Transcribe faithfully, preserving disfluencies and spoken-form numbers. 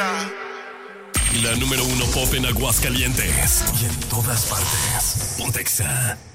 La número uno pop en Aguascalientes y en todas partes. Pontexa.